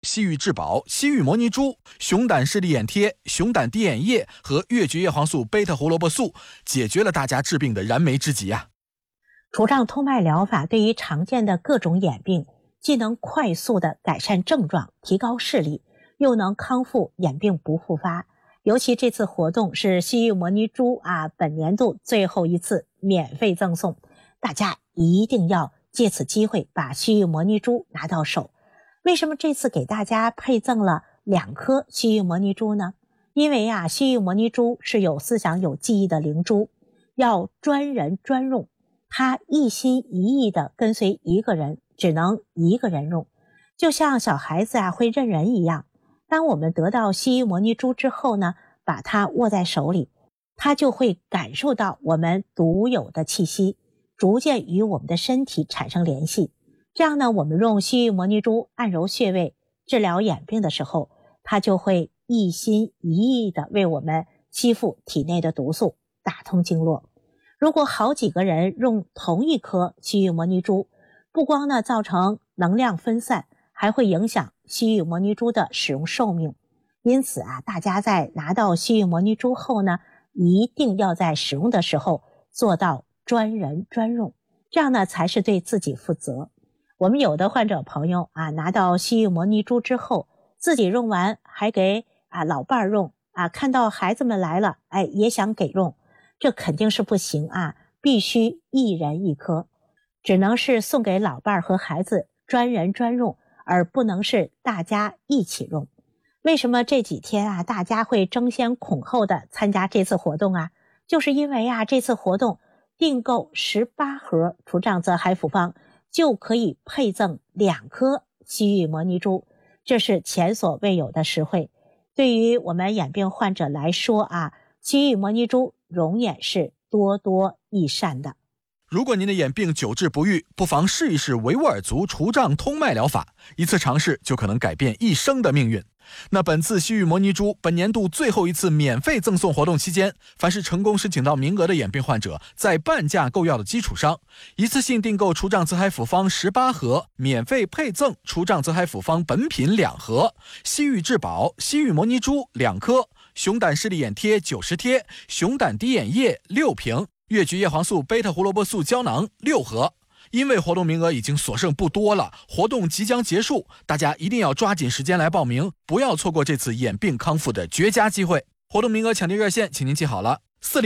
西域质保、西域摩尼珠、熊胆视力眼贴、熊胆滴眼液和越菊叶黄素贝塔胡萝卜素，解决了大家治病的燃眉之急啊！ 除障通脉疗法对于常见的各种眼病，既能快速的改善症状，提高视力，又能康复眼病不复发。尤其这次活动是西域摩尼珠本年度最后一次免费赠送，大家一定要借此机会把西域摩尼珠拿到手。为什么这次给大家配赠了2颗西域摩尼珠呢？因为西域摩尼珠是有思想有记忆的灵珠，要专人专用，它一心一意的跟随一个人，只能一个人用，就像小孩子会认人一样。当我们得到西域摩尼珠之后呢，把它握在手里，它就会感受到我们独有的气息，逐渐与我们的身体产生联系。这样呢，我们用西域摩尼珠按揉穴位治疗眼病的时候，它就会一心一意的为我们吸附体内的毒素，打通经络。如果好几个人用同一颗西域摩尼珠，不光呢造成能量分散，还会影响西域摩尼珠的使用寿命。因此大家在拿到西域摩尼珠后呢，一定要在使用的时候做到专人专用，这样呢才是对自己负责。我们有的患者朋友拿到西域摩尼珠之后，自己用完还给老伴儿用看到孩子们来了也想给用，这肯定是不行必须一人一颗，只能是送给老伴儿和孩子专人专用，而不能是大家一起用。为什么这几天大家会争先恐后的参加这次活动就是因为这次活动订购18盒除障泽海复方就可以配赠2颗西域摩尼珠，这是前所未有的实惠。对于我们眼病患者来说西域摩尼珠永远是多多益善的。 如果您的眼病久治不愈，不妨试一试维吾尔族除障通脉疗法，一次尝试就可能改变一生的命运。那本次西域摩尼珠本年度最后一次免费赠送活动期间，凡是成功申请到名额的眼病患者，在半价购药的基础上，一次性订购除障泽海复方18盒，免费配赠除障泽海复方本品2盒，西域质保、西域摩尼珠2颗，熊胆视力眼贴90贴，熊胆滴眼液6瓶，越菊叶黄素贝塔胡萝卜素胶囊6盒。因为活动名额已经所剩不多了，活动即将结束，大家一定要抓紧时间来报名，不要错过这次眼病康复的绝佳机会。活动名额抢订热线请您记好了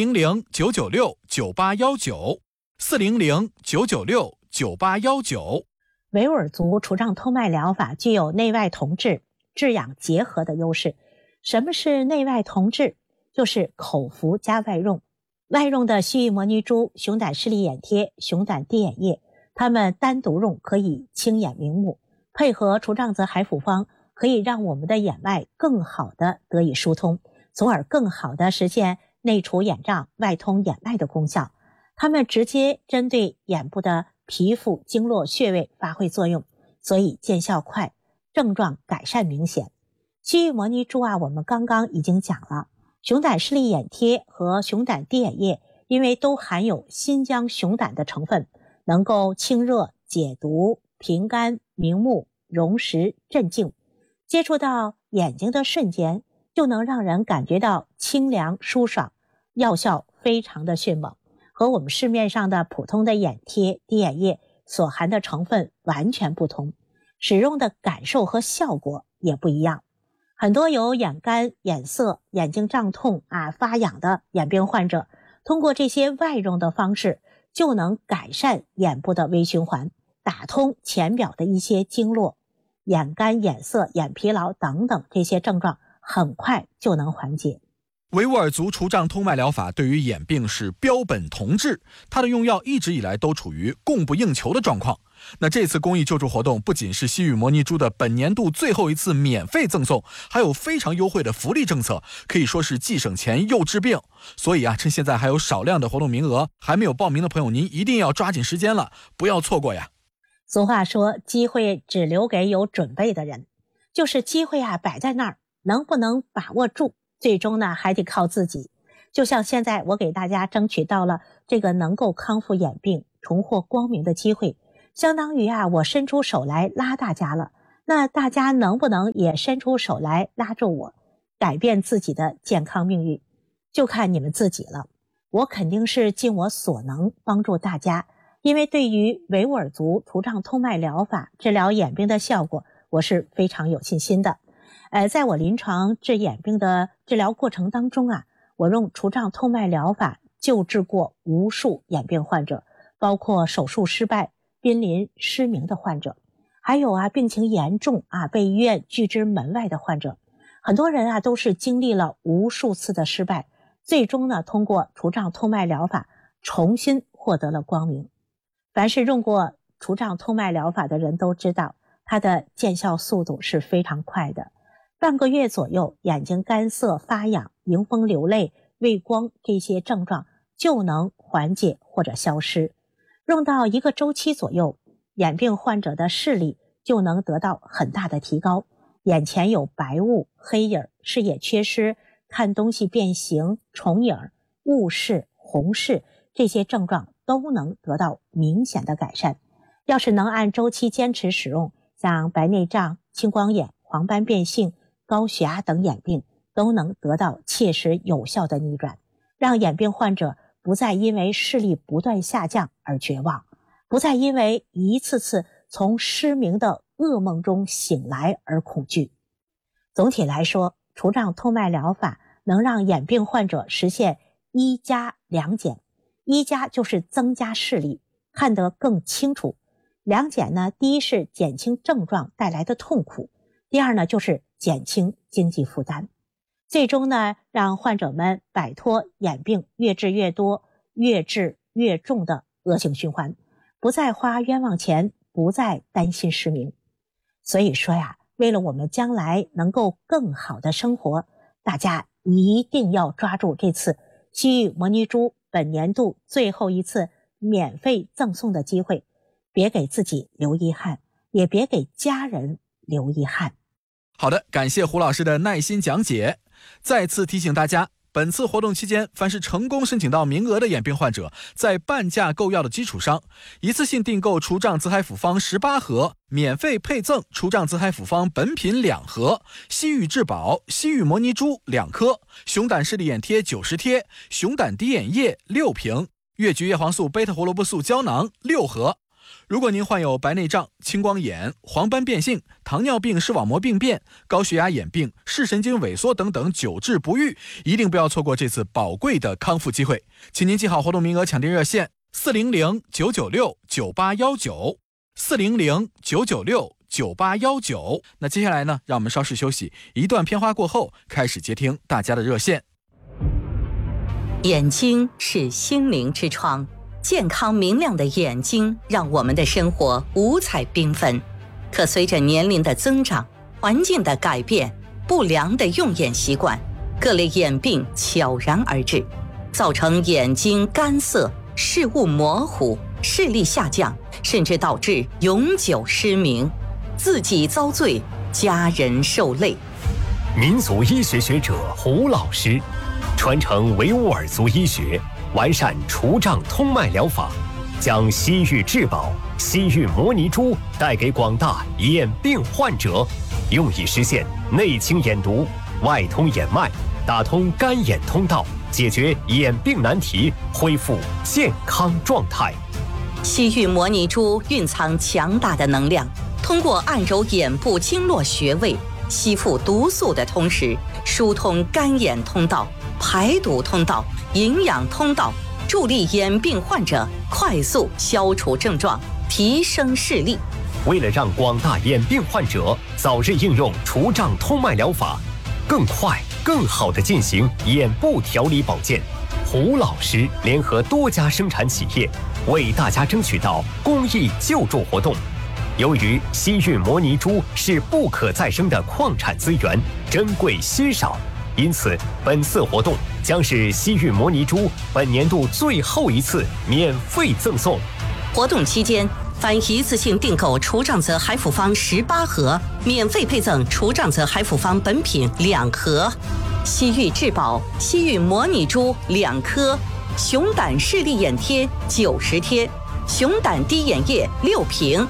，400-996-9819，400-996-9819。 维吾尔族除障通脉疗法具有内外同治、治养结合的优势。什么是内外同治？就是口服加外用。外用的西域摩尼珠、熊胆视力眼贴、熊胆滴眼液，它们单独用可以清眼明目，配合除障泽海复方，可以让我们的眼脉更好的得以疏通，从而更好的实现内除眼障、外通眼脉的功效。它们直接针对眼部的皮肤、经络、穴位发挥作用，所以见效快，症状改善明显。西域摩尼珠我们刚刚已经讲了。熊胆视力眼贴和熊胆滴眼液因为都含有新疆熊胆的成分，能够清热解毒、平肝明目、溶石镇静，接触到眼睛的瞬间就能让人感觉到清凉舒爽，药效非常的迅猛，和我们市面上的普通的眼贴、滴眼液所含的成分完全不同，使用的感受和效果也不一样。很多有眼干、眼涩、眼睛胀痛发痒的眼病患者，通过这些外用的方式，就能改善眼部的微循环，打通浅表的一些经络，眼干、眼涩、眼疲劳等等这些症状很快就能缓解。 维吾尔族除障通脉疗法对于眼病是标本同治，它的用药一直以来都处于供不应求的状况。那这次公益救助活动不仅是西域摩尼珠的本年度最后一次免费赠送，还有非常优惠的福利政策，可以说是既省钱又治病。所以趁现在还有少量的活动名额，还没有报名的朋友，您一定要抓紧时间了，不要错过呀。 俗话说，机会只留给有准备的人，就是机会摆在那儿，能不能把握住，最终呢还得靠自己。就像现在我给大家争取到了这个能够康复眼病、重获光明的机会，相当于我伸出手来拉大家了， 那大家能不能也伸出手来拉住我，改变自己的健康命运，就看你们自己了。我肯定是尽我所能帮助大家，因为对于维吾尔族除障通脉疗法治疗眼病的效果，我是非常有信心的。在我临床治眼病的治疗过程当中啊，我用除障通脉疗法救治过无数眼病患者，包括手术失败、濒临失明的患者，还有病情严重被医院拒之门外的患者。很多人都是经历了无数次的失败，最终呢通过除障通脉疗法重新获得了光明。凡是用过除障通脉疗法的人都知道，它的见效速度是非常快的，半个月左右，眼睛干涩、发痒、迎风流泪、畏光这些症状就能缓解或者消失。用到1个周期左右，眼病患者的视力就能得到很大的提高，眼前有白雾、黑影、视野缺失、看东西变形、重影、雾视、红视，这些症状都能得到明显的改善。要是能按周期坚持使用，像白内障、青光眼、黄斑变性、高血压等眼病都能得到切实有效的逆转，让眼病患者不再因为视力不断下降而绝望，不再因为一次次从失明的噩梦中醒来而恐惧。总体来说，除障通脉疗法能让眼病患者实现1加2减。1加就是增加视力，看得更清楚。2减呢，第一是减轻症状带来的痛苦，第二呢就是减轻经济负担。最终呢，让患者们摆脱眼病越治越多、越治越重的恶性循环，不再花冤枉钱，不再担心失明。所以说呀，为了我们将来能够更好的生活，大家一定要抓住这次西域摩尼珠本年度最后一次免费赠送的机会，别给自己留遗憾，也别给家人留遗憾。 好的，感谢胡老师的耐心讲解。再次提醒大家，本次活动期间，凡是成功申请到名额的眼病患者，在半价购药的基础上，一次性订购除障自嗨复方18盒，免费配赠除障自嗨复方本品2盒，西域质保、西域摩尼珠2颗，熊胆视力眼贴90贴，熊胆滴眼液6瓶，越橘叶黄素贝塔胡萝卜素胶囊6盒。如果您患有白内障、青光眼、黄斑变性、糖尿病视网膜病变、高血压眼病、视神经萎缩等等久治不愈，一定不要错过这次宝贵的康复机会。请您记好活动名额抢订热线400-996-9819 400-996-9819。那接下来呢，让我们稍事休息，一段片花过后，开始接听大家的热线。 眼睛是心灵之窗，健康明亮的眼睛让我们的生活五彩缤纷。可随着年龄的增长，环境的改变，不良的用眼习惯，各类眼病悄然而至，造成眼睛干涩、视物模糊、视力下降，甚至导致永久失明。自己遭罪，家人受累。 民族医学学者胡老师传承维吾尔族医学，完善除障通脉疗法，将西域质保、西域摩尼珠带给广大眼病患者，用以实现内清眼毒、外通眼脉，打通干眼通道，解决眼病难题，恢复健康状态。 西域摩尼珠蕴藏强大的能量，通过按揉眼部经络穴位，吸附毒素的同时，疏通干眼通道、排毒通道、营养通道，助力眼病患者快速消除症状，提升视力。 为了让广大眼病患者早日应用除障通脉疗法，更快更好地进行眼部调理保健，胡老师联合多家生产企业，为大家争取到公益救助活动。由于西域摩尼珠是不可再生的矿产资源，珍贵稀少，因此本次活动将是西域摩尼珠本年度最后一次免费赠送。 活动期间，凡一次性订购除障泽海复方18盒，免费配赠除障泽海复方本品2盒，西域质保、西域摩尼珠2颗，熊胆视力眼贴90贴，熊胆滴眼液6瓶，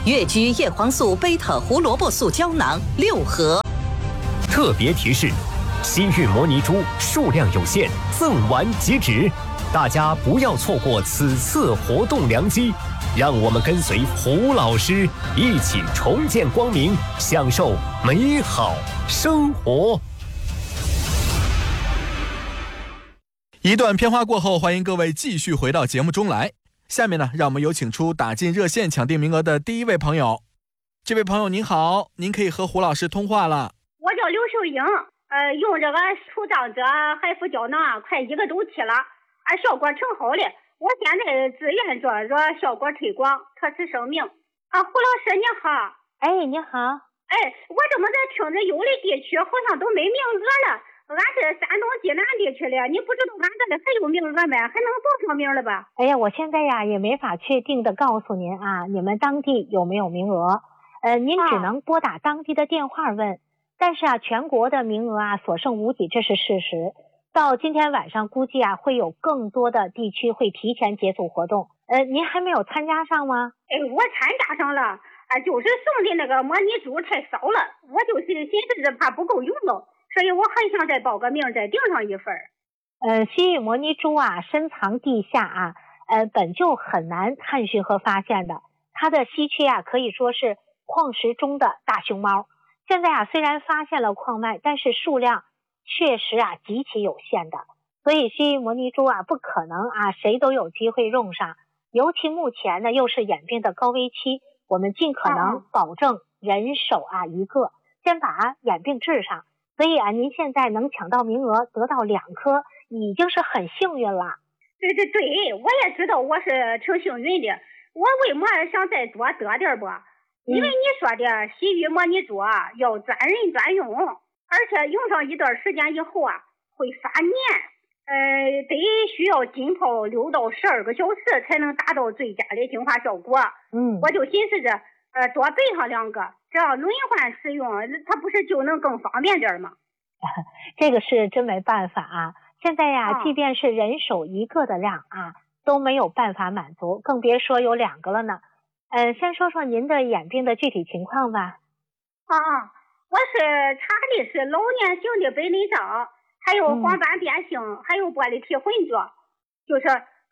越橘叶黄素贝塔胡萝卜素胶囊6盒。 特别提示：西域摩尼珠数量有限，赠完即止，大家不要错过此次活动良机。让我们跟随胡老师一起重见光明，享受美好生活。 一段片花过后，欢迎各位继续回到节目中来。下面呢，让我们有请出打进热线抢定名额的第一位朋友。这位朋友您好，您可以和胡老师通话了。 我叫刘秀英，用这个除障者海服胶囊快1个周期了，效果挺好的。我现在自愿做效果推广，特此声明。胡老师你好。 哎，你好。 我怎么在听着有的地区好像都没名额了？俺是山东济南地区的，你不知道俺这里还有名额没？还能报上名了吧？ 哎呀，我现在呀也没法确定的告诉您啊，你们当地有没有名额？您只能拨打当地的电话问。但是啊，全国的名额啊所剩无几，这是事实。到今天晚上估计啊会有更多的地区会提前结束活动。您还没有参加上吗？ 我参加上了，就是送的那个模拟珠太少了，我就是寻思着怕不够用了。所以我还想再报个名，再订上一份。 西域摩尼珠啊，深藏地下啊，本就很难探寻和发现的。它的稀缺啊，可以说是矿石中的大熊猫。现在啊，虽然发现了矿脉，但是数量确实啊极其有限的。所以西域摩尼珠啊，不可能啊谁都有机会用上。尤其目前呢，又是演病的高危期，我们尽可能保证人手啊1个，先把眼病治上。所以啊，您现在能抢到名额，得到2颗，已经是很幸运了。 对，我也知道我是挺幸运的。我为什么想再多得点不？因为你说的西域摩尼珠啊，要专人专用，而且用上一段时间以后啊，会发黏。得需要浸泡6到12个小时才能达到最佳的净化效果。我就寻思着。多备上2个，这样轮换使用，它不是就能更方便点吗？ 这个是真没办法啊！现在呀，即便是人手1个的量啊，都没有办法满足，更别说有2个了呢。先说说您的眼病的具体情况吧。 我是查的是老年型的白内障，还有黄斑变性，还有玻璃体混浊，就是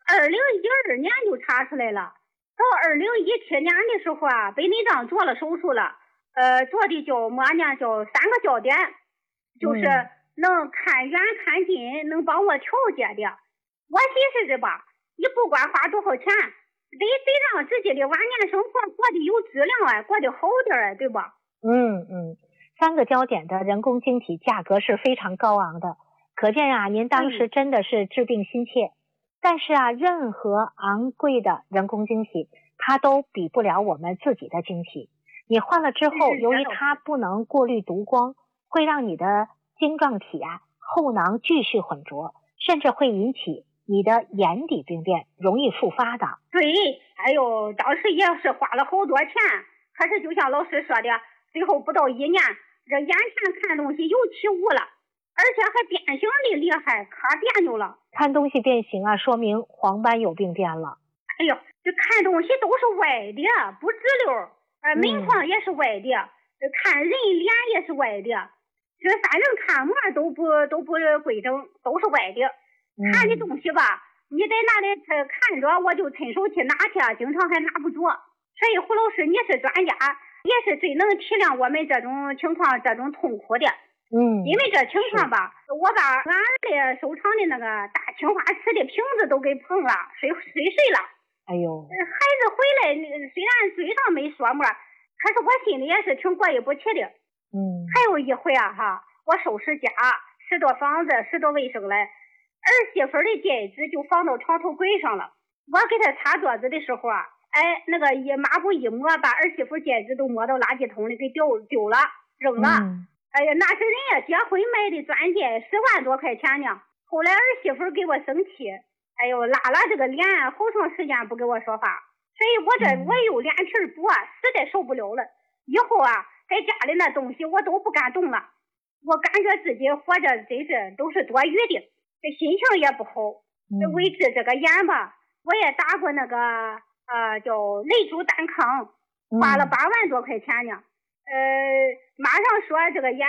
2012年就查出来了。到2017年的时候啊，白内障做了手术了，做的叫3个焦点，就是能看远看近，能帮我调节的。我寻思着吧，你不管花多少钱，得让自己的晚年生活过得有质量啊，过得好点啊，对吧 ？3个焦点的人工晶体价格是非常高昂的，可见啊，您当时真的是治病心切。但是啊，任何昂贵的人工晶体，它都比不了我们自己的晶体。你换了之后，由于它不能过滤毒光，会让你的晶状体啊后囊继续混浊，甚至会引起你的眼底病变，容易复发的。 对，当时也是花了好多钱，可是就像老师说的，最后不到1年，这眼前看东西又起雾了。而且还变形的厉害，可别扭了。 看东西变形啊，说明黄斑有病变了。 这看东西都是歪的，不直溜。门框也是歪的，看人脸也是歪的。这反正看膜都不规整，都是歪的。看的东西吧，你在那里看着，我就趁手去拿去，经常还拿不着。所以胡老师你是专家，也是最能体谅我们这种情况、这种痛苦的。因为这情况吧，我把俺儿的收藏的那个大青花瓷的瓶子都给碰了，碎了。 哎呦， 孩子回来虽然嘴上没说么，可是我心里也是挺过意不去的。还有一回啊我收拾家拾掇房子拾掇卫生来，儿媳妇的戒指就放到床头柜上了。我给她擦桌子的时候啊，那个抹布一抹，把儿媳妇戒指都抹到垃圾桶里给丢了，扔了。那是人家结婚买的钻戒，10万多块钱呢。后来儿媳妇给我生气，拉了这个脸，好长时间不给我说话。所以我有脸皮薄，实在受不了了。以后啊，在家里那东西我都不敢动了。我感觉自己活着真是都是多余的，这心情也不好。为治这个眼吧，我也打过那个叫泪珠单抗， 花了8万多块钱呢。马上说这个眼